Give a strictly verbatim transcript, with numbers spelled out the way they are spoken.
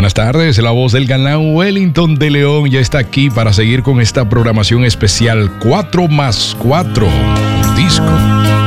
buenas tardes. La voz del galán Wellington de León ya está aquí para seguir con esta programación especial cuatro más cuatro Disco.